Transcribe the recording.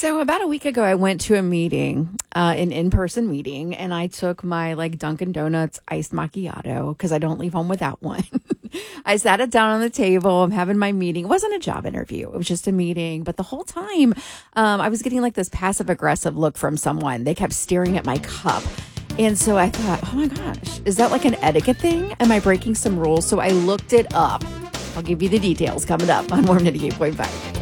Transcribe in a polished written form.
So about a week ago, I went to a meeting, an in-person meeting, and I took my Dunkin' Donuts iced macchiato because I don't leave home without one. I sat it down on the table. I'm having my meeting. It wasn't a job interview. It was just a meeting. But the whole time, I was getting this passive aggressive look from someone. They kept staring at my cup. And so I thought, oh my gosh, is that an etiquette thing? Am I breaking some rules? So I looked it up. I'll give you the details coming up on Warm 98.5.